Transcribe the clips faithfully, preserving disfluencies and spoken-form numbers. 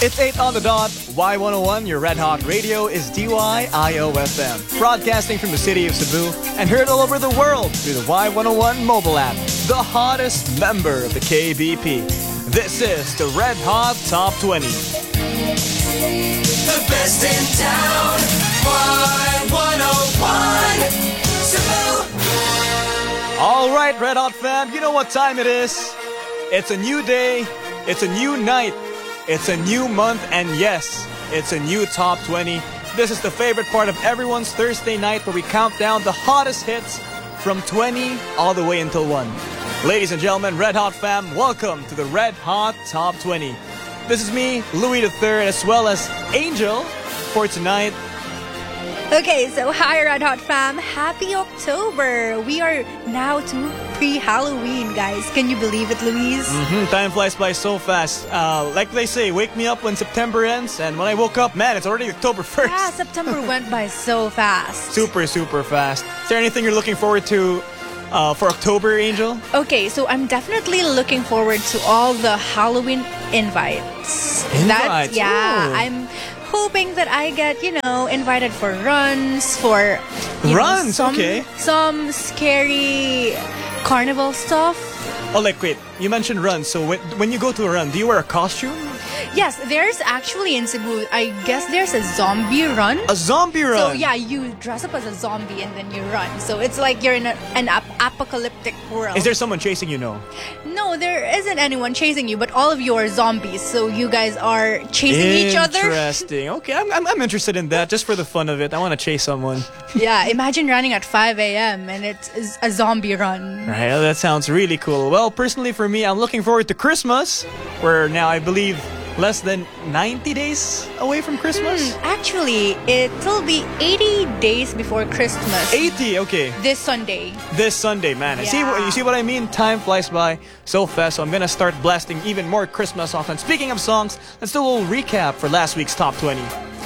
It's eight on the dot. Y one oh one, your Red Hot Radio, is D Y I O F M. Broadcasting from the city of Cebu and heard all over the world through the Y one oh one mobile app. The hottest member of the K B P. This is the Red Hot Top twenty. The best in town. Y one oh one Cebu. All right, Red Hot fam, you know what time it is. It's a new day. It's a new night. It's a new month, and yes, it's a new Top twenty. This is the favorite part of everyone's Thursday night where we count down the hottest hits from twenty all the way until one. Ladies and gentlemen, Red Hot fam, welcome to the Red Hot Top twenty. This is me, Louis the Third, as well as Angel for tonight. Okay, so hi Red Hot fam, happy October! We are now to pre-Halloween, guys. Can you believe it, Louise? Mm-hmm. Time flies by so fast. Uh, like they say, wake me up when September ends, and when I woke up, man, it's already October first. Yeah, September went by so fast. Super, super fast. Is there anything you're looking forward to uh, for October, Angel? Okay, so I'm definitely looking forward to all the Halloween invites. Invites? That's, yeah, Ooh. I'm hoping that I get, you know, invited for runs, for you Runs, know, some, okay. some scary carnival stuff. Oh, like, wait, you mentioned runs. So when, when you go to a run, do you wear a costume? Yes, there's actually in Cebu, I guess there's a zombie run. A zombie run? So yeah, you dress up as a zombie and then you run. So it's like you're in a, an ap- apocalyptic world. Is there someone chasing you? No. No, there isn't anyone chasing you, but all of you are zombies. So you guys are chasing each other. Interesting. Okay, I'm, I'm, I'm interested in that just for the fun of it. I want to chase someone. Yeah, imagine running at five a.m. and it's a zombie run. Right, that sounds really cool. Well, personally for me, I'm looking forward to Christmas. We're now, I believe, less than ninety days away from Christmas. Hmm, actually, it'll be eighty days before Christmas. eighty, okay. This Sunday. This Sunday, man. See, Yeah. you see what I mean? Time flies by so fast, so I'm gonna start blasting even more Christmas songs. And speaking of songs, let's do a little recap for last week's Top twenty.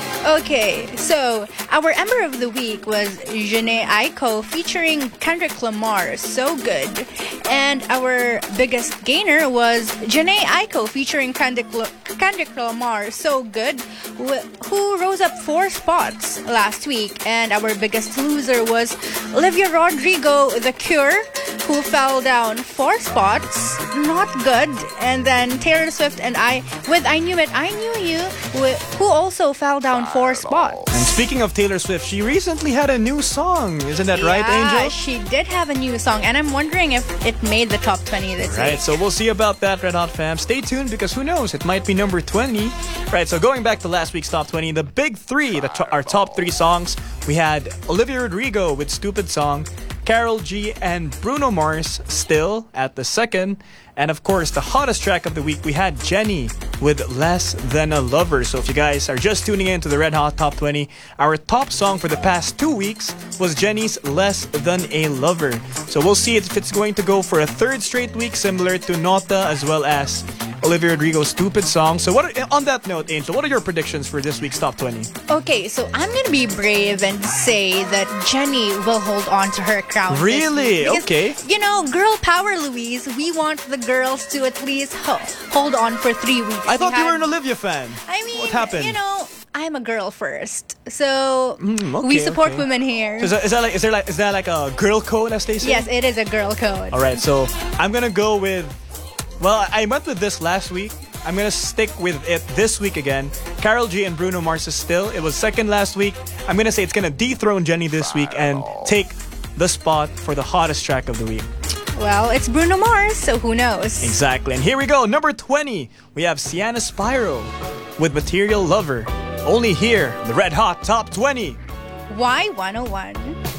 Okay, so our Ember of the Week was Jhené Aiko featuring Kendrick Lamar, So Good. And our biggest gainer was Jhené Aiko featuring Kendrick, La- Kendrick Lamar, So Good, wh- who rose up four spots last week. And our biggest loser was Olivia Rodrigo, The Cure, who fell down four spots, not good. And then Taylor Swift and I, with I Knew It, I Knew You, wh- who also fell down four spots. And speaking of Taylor Swift, she recently had a new song. Isn't that right, Yeah, Angel? she did have a new song, and I'm wondering if it made the top twenty this Right, week. so we'll see about that, Red Hot fam. Stay tuned because who knows, it might be number twenty. Right, so going back to last week's Top twenty, the big three, the to- our top three songs, we had Olivia Rodrigo with Stupid Song, Karol G and Bruno Mars still at the second, and of course, the hottest track of the week, we had Jenny with Less Than a Lover. So if you guys are just tuning in to the Red Hot Top twenty, our top song for the past two weeks was Jenny's Less Than a Lover. So we'll see if it's going to go for a third straight week, similar to Nota as well as Olivia Rodrigo's Stupid Song. So what are, on that note, Angel, what are your predictions for this week's Top twenty? Okay, so I'm gonna be brave and say that Jenny will hold on to her crown. this Really? week because, Okay. You know, girl power, Louise. We want the girls to at least ho- hold on for three weeks. I thought We you were had- an Olivia fan. I mean, what happened? You know, I'm a girl first, so Mm, okay, we support okay. women here. So is, that, is that like is there like is that like a girl code, as they say? Yes, it is a girl code. All right, so I'm gonna go with. Well, I went with this last week. I'm gonna stick with it this week again. Karol G and Bruno Mars is still. It was second last week. I'm gonna say it's gonna dethrone Jenny this week and take the spot for the hottest track of the week. Well, it's Bruno Mars, so who knows? Exactly. And here we go. Number twenty. We have Sienna Spyro with Material Lover. Only here, the Red Hot Top twenty. Y one oh one.